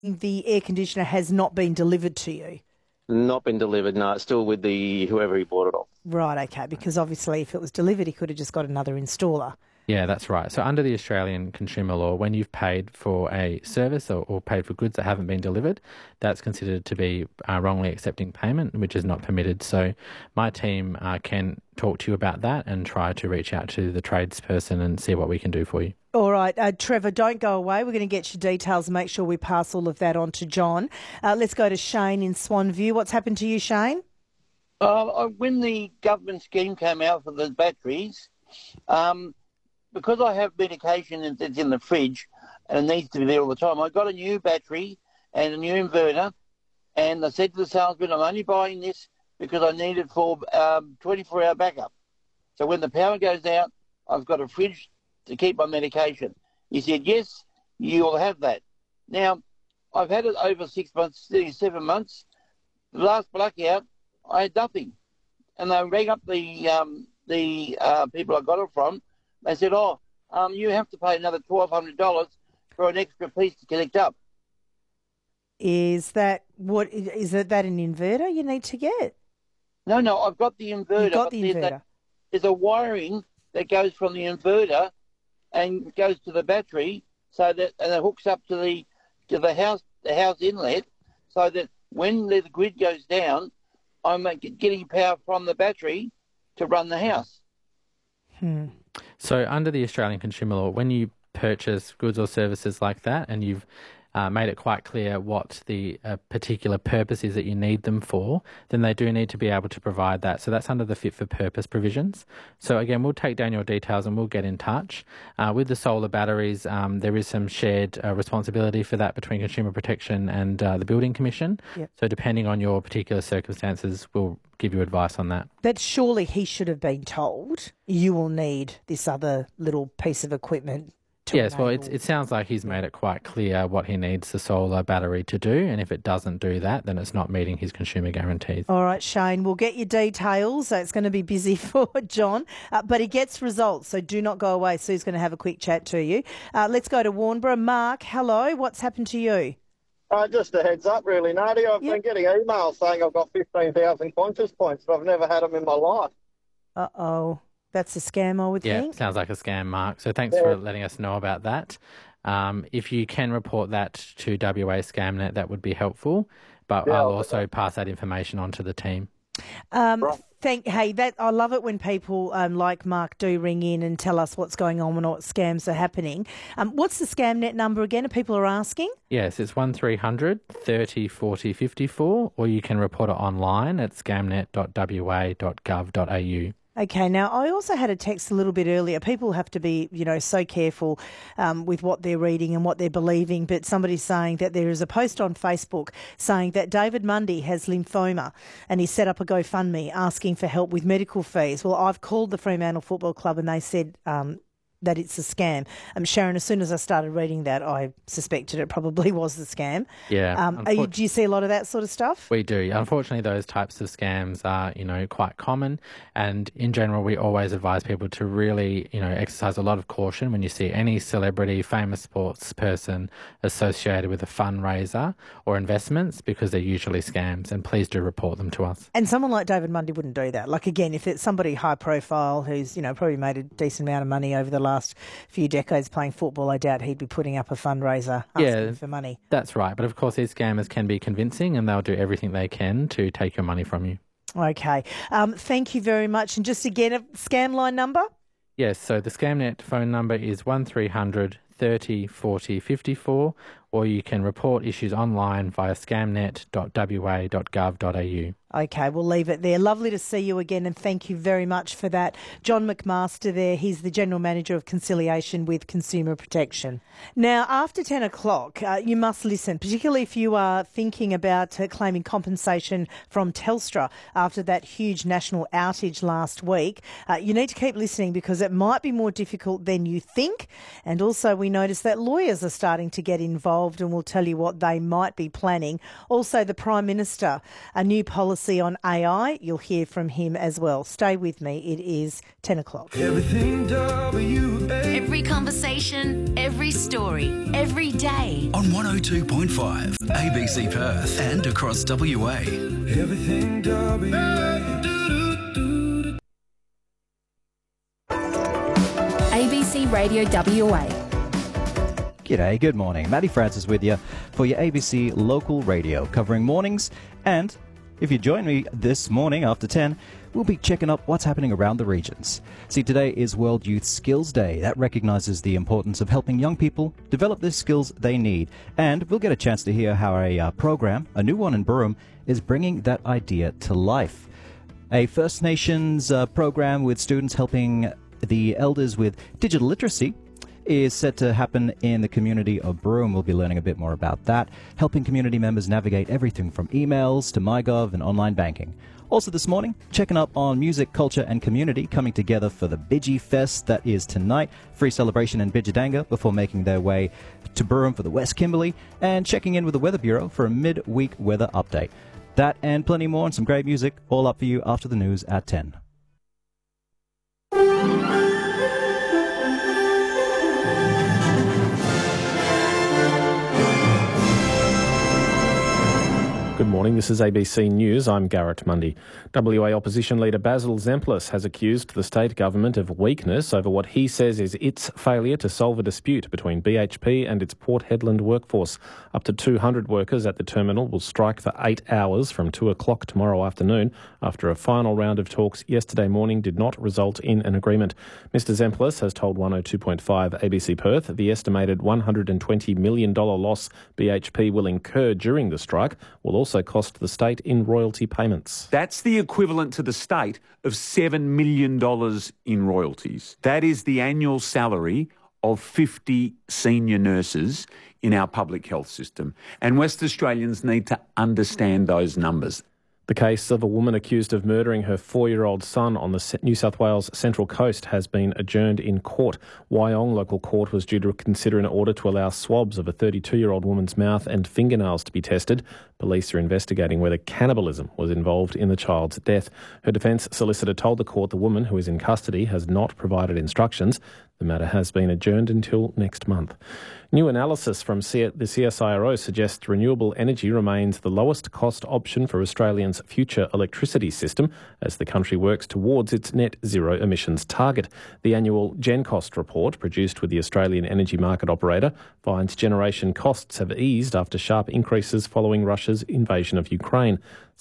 the air conditioner has not been delivered to you. Not been delivered, no. It's still with whoever he bought it off. Right, okay, because obviously if it was delivered, he could have just got another installer. Yeah, that's right. So under the Australian consumer law, when you've paid for a service or paid for goods that haven't been delivered, that's considered to be wrongly accepting payment, which is not permitted. So my team can talk to you about that and try to reach out to the tradesperson and see what we can do for you. All right, Trevor, don't go away. We're going to get your details and make sure we pass all of that on to John. Let's go to Shane in Swanview. What's happened to you, Shane? When the government scheme came out for the batteries, because I have medication that's in the fridge and it needs to be there all the time, I got a new battery and a new inverter, and I said to the salesman, I'm only buying this because I need it for 24-hour backup. So when the power goes out, I've got a fridge to keep my medication. He said, yes, you'll have that. Now, I've had it over 6 months, 7 months. The last blackout, I had nothing. And I rang up the people I got it from. They said, you have to pay another $1,200 for an extra piece to connect up. Is that an inverter you need to get? No, I've got the inverter. You've got the inverter. There's a wiring that goes from the inverter and goes to the battery, and it hooks up to the house inlet, so that when the grid goes down, I'm getting power from the battery to run the house. So under the Australian consumer law, when you purchase goods or services like that and you've made it quite clear what the particular purpose is that you need them for, then they do need to be able to provide that. So that's under the fit for purpose provisions. So again, we'll take down your details and we'll get in touch. With the solar batteries, there is some shared responsibility for that between Consumer Protection and the Building Commission. Yep. So depending on your particular circumstances, we'll give you advice on that. That surely he should have been told you will need this other little piece of equipment. Yes, well, it sounds like he's made it quite clear what he needs the solar battery to do, and if it doesn't do that, then it's not meeting his consumer guarantees. All right, Shane, we'll get your details. So it's going to be busy for John, but he gets results, so do not go away. Sue's going to have a quick chat to you. Let's go to Warnbro. Mark, hello. What's happened to you? Just a heads up, really, Nadia. I've been getting emails saying I've got 15,000 Qantas points, but I've never had them in my life. Uh-oh. That's a scam, I would think. Yeah, sounds like a scam, Mark. So thanks for letting us know about that. If you can report that to WA Scamnet, that would be helpful. But I'll also pass that information on to the team. I love it when people like Mark do ring in and tell us what's going on and what scams are happening. What's the Scamnet number again, if people are asking? Yes, it's 1300 30 40 54, or you can report it online at scamnet.wa.gov.au. Okay, now I also had a text a little bit earlier. People have to be, so careful with what they're reading and what they're believing, but somebody's saying that there is a post on Facebook saying that David Mundy has lymphoma and he set up a GoFundMe asking for help with medical fees. Well, I've called the Fremantle Football Club and they said that it's a scam. Sharon, as soon as I started reading that, I suspected it probably was the scam. Yeah. Do you see a lot of that sort of stuff? We do. Unfortunately, those types of scams are, quite common. And in general, we always advise people to really, exercise a lot of caution when you see any celebrity, famous sports person associated with a fundraiser or investments, because they're usually scams. And please do report them to us. And someone like David Mundy wouldn't do that. Like, again, if it's somebody high profile who's, probably made a decent amount of money over the last few decades playing football, I doubt he'd be putting up a fundraiser asking for money. That's right. But of course, these scammers can be convincing and they'll do everything they can to take your money from you. Okay. Thank you very much. And just again, a scam line number? Yes. So the Scamnet phone number is 1300 30 40 54, or you can report issues online via scamnet.wa.gov.au. Okay, we'll leave it there. Lovely to see you again, and thank you very much for that. John McMaster there, he's the General Manager of Conciliation with Consumer Protection. Now, after 10 o'clock, you must listen, particularly if you are thinking about claiming compensation from Telstra after that huge national outage last week. You need to keep listening because it might be more difficult than you think. And also we noticed that lawyers are starting to get involved involved and we'll tell you what they might be planning. Also, the Prime Minister, a new policy on AI. You'll hear from him as well. Stay with me. It is 10 o'clock. Everything WA. Every conversation, every story, every day. On 102.5 ABC Perth and across WA. Everything WA. ABC Radio WA. G'day, good morning. Matty Francis with you for your ABC Local Radio, covering mornings. And if you join me this morning after 10, we'll be checking up what's happening around the regions. See, today is World Youth Skills Day. That recognises the importance of helping young people develop the skills they need. And we'll get a chance to hear how a program, a new one in Broome, is bringing that idea to life. A First Nations program with students helping the elders with digital literacy is set to happen in the community of Broome. We'll be learning a bit more about that, helping community members navigate everything from emails to MyGov and online banking. Also this morning, checking up on music, culture and community coming together for the Bidgie Fest that is tonight. Free celebration in Bidjadanga before making their way to Broome for the West Kimberley, and checking in with the Weather Bureau for a mid-week weather update. That and plenty more and some great music all up for you after the news at 10. Good morning, this is ABC News. I'm Garrett Mundy. WA Opposition Leader Basil Zemplis has accused the state government of weakness over what he says is its failure to solve a dispute between BHP and its Port Hedland workforce. Up to 200 workers at the terminal will strike for 8 hours from 2 o'clock tomorrow afternoon after a final round of talks yesterday morning did not result in an agreement. Mr Zemplis has told 102.5 ABC Perth the estimated $120 million loss BHP will incur during the strike will also cost the state in royalty payments. That's the equivalent to the state of $7 million in royalties. That is the annual salary of 50 senior nurses in our public health system. And West Australians need to understand those numbers. The case of a woman accused of murdering her 4-year-old son on the New South Wales Central Coast has been adjourned in court. Wyong local court was due to consider an order to allow swabs of a 32-year-old woman's mouth and fingernails to be tested. Police are investigating whether cannibalism was involved in the child's death. Her defence solicitor told the court the woman, who is in custody, has not provided instructions. The matter has been adjourned until next month. New analysis from the CSIRO suggests renewable energy remains the lowest cost option for Australia's future electricity system as the country works towards its net zero emissions target. The annual GenCost report, produced with the Australian Energy Market Operator, finds generation costs have eased after sharp increases following Russia's invasion of Ukraine.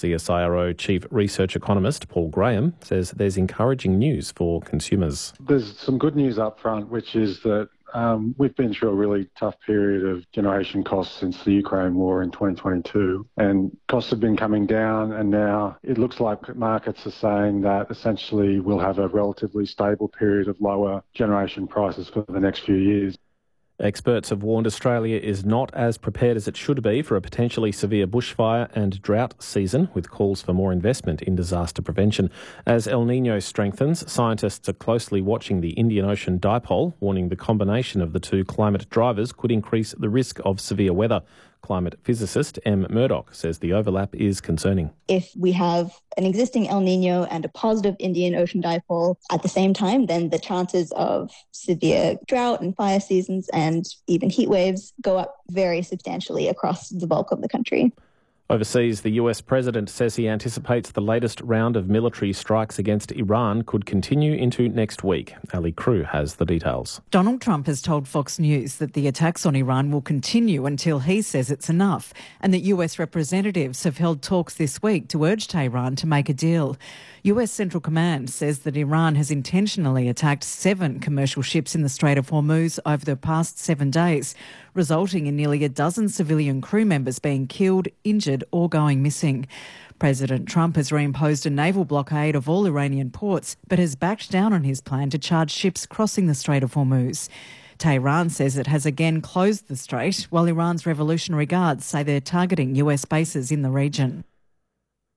CSIRO Chief Research Economist Paul Graham says there's encouraging news for consumers. There's some good news up front, which is that we've been through a really tough period of generation costs since the Ukraine war in 2022, and costs have been coming down, and now it looks like markets are saying that essentially we'll have a relatively stable period of lower generation prices for the next few years. Experts have warned Australia is not as prepared as it should be for a potentially severe bushfire and drought season, with calls for more investment in disaster prevention. As El Niño strengthens, scientists are closely watching the Indian Ocean dipole, warning the combination of the two climate drivers could increase the risk of severe weather. Climate physicist M. Murdoch says the overlap is concerning. If we have an existing El Niño and a positive Indian Ocean dipole at the same time, then the chances of severe drought and fire seasons and even heat waves go up very substantially across the bulk of the country. Overseas, the US president says he anticipates the latest round of military strikes against Iran could continue into next week. Ali Crew has the details. Donald Trump has told Fox News that the attacks on Iran will continue until he says it's enough, and that US representatives have held talks this week to urge Tehran to make a deal. US Central Command says that Iran has intentionally attacked 7 commercial ships in the Strait of Hormuz over the past 7 days, resulting in nearly a dozen civilian crew members being killed, injured or going missing. President Trump has reimposed a naval blockade of all Iranian ports, but has backed down on his plan to charge ships crossing the Strait of Hormuz. Tehran says it has again closed the strait, while Iran's Revolutionary Guards say they're targeting US bases in the region.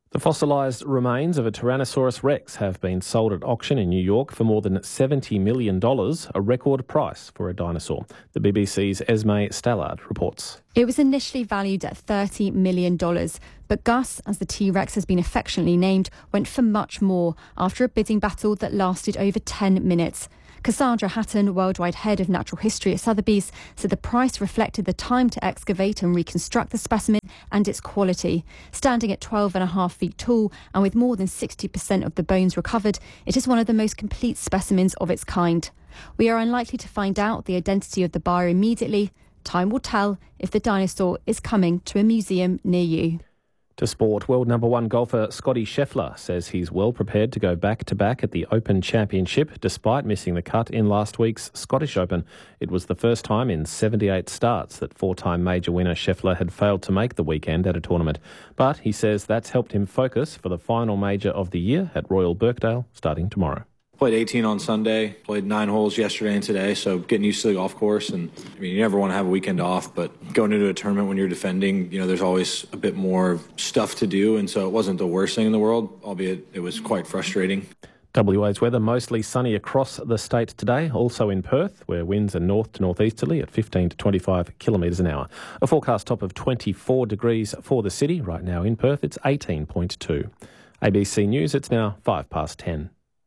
The fossilised remains of a Tyrannosaurus rex have been sold at auction in New York for more than $70 million, a record price for a dinosaur. The BBC's Esme Stallard reports. It was initially valued at $30 million, but Gus, as the T-Rex has been affectionately named, went for much more after a bidding battle that lasted over 10 minutes. Cassandra Hatton, worldwide head of natural history at Sotheby's, said the price reflected the time to excavate and reconstruct the specimen and its quality. Standing at 12.5 feet tall and with more than 60% of the bones recovered, it is one of the most complete specimens of its kind. We are unlikely to find out the identity of the buyer immediately. Time will tell if the dinosaur is coming to a museum near you. To sport, world number one golfer Scottie Scheffler says he's well prepared to go back-to-back at the Open Championship despite missing the cut in last week's Scottish Open. It was the first time in 78 starts that four-time major winner Scheffler had failed to make the weekend at a tournament. But he says that's helped him focus for the final major of the year at Royal Birkdale starting tomorrow. Played 18 on Sunday, played 9 holes yesterday and today, so getting used to the golf course. And I mean, you never want to have a weekend off, but going into a tournament when you're defending, there's always a bit more stuff to do, and so it wasn't the worst thing in the world, albeit it was quite frustrating. WA's weather mostly sunny across the state today, also in Perth, where winds are north to northeasterly at 15 to 25 kilometres an hour. A forecast top of 24 degrees for the city. Right now in Perth, it's 18.2. ABC News, it's now 10:05.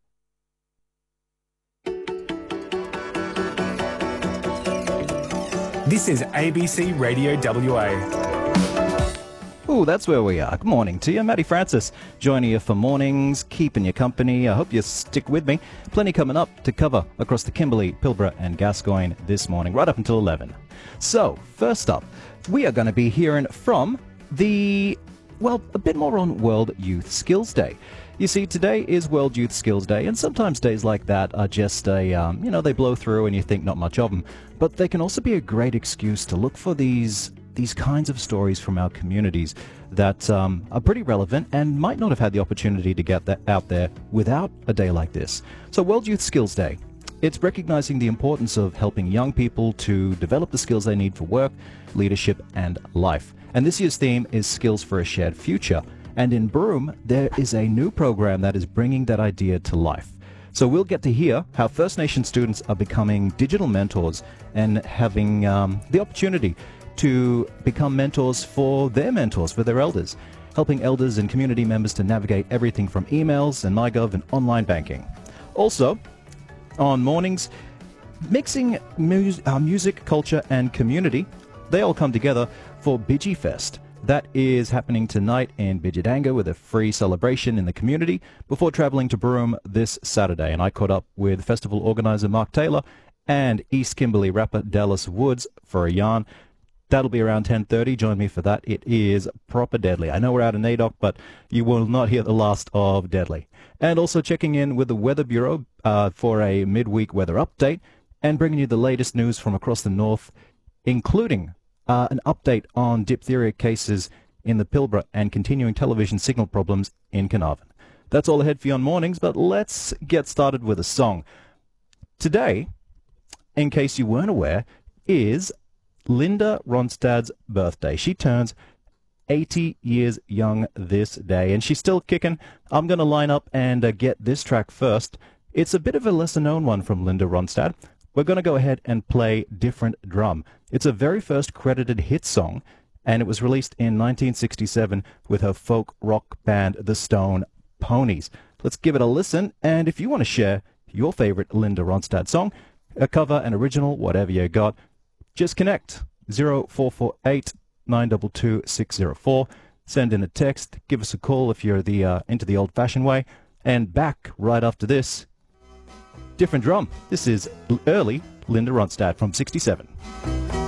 This is ABC Radio WA. Oh, that's where we are. Good morning to you. Matty Francis joining you for mornings, keeping you company. I hope you stick with me. Plenty coming up to cover across the Kimberley, Pilbara and Gascoyne this morning, right up until 11. So, first up, we are going to be hearing from a bit more on World Youth Skills Day. You see, today is World Youth Skills Day, and sometimes days like that are just they blow through and you think not much of them. But they can also be a great excuse to look for these kinds of stories from our communities that are pretty relevant and might not have had the opportunity to get that out there without a day like this. So World Youth Skills Day, it's recognizing the importance of helping young people to develop the skills they need for work, leadership and life. And this year's theme is Skills for a Shared Future. And in Broome, there is a new program that is bringing that idea to life. So we'll get to hear how First Nation students are becoming digital mentors and having the opportunity to become mentors for their elders, helping elders and community members to navigate everything from emails and MyGov and online banking. Also, on mornings, mixing music, culture and community, they all come together for Bidgie Fest. That is happening tonight in Bidjidanga with a free celebration in the community before travelling to Broome this Saturday. And I caught up with festival organiser Mark Taylor and East Kimberley rapper Dallas Woods for a yarn. That'll be around 10:30. Join me for that. It is proper deadly. I know we're out of NAIDOC, but you will not hear the last of Deadly. And also checking in with the Weather Bureau for a midweek weather update and bringing you the latest news from across the north, including an update on diphtheria cases in the Pilbara and continuing television signal problems in Carnarvon. That's all ahead for you on mornings, but let's get started with a song. Today, in case you weren't aware, is Linda Ronstadt's birthday. She turns 80 years young this day, and she's still kicking. I'm going to line up and get this track first. It's a bit of a lesser-known one from Linda Ronstadt. We're going to go ahead and play Different Drum. It's her very first credited hit song, and it was released in 1967 with her folk rock band, The Stone Ponies. Let's give it a listen, and if you want to share your favorite Linda Ronstadt song, a cover, an original, whatever you got, just connect 0448 922 604. Send in a text, give us a call if you're into the old-fashioned way, and back right after this, Different Drum. This is early Linda Ronstadt from 67.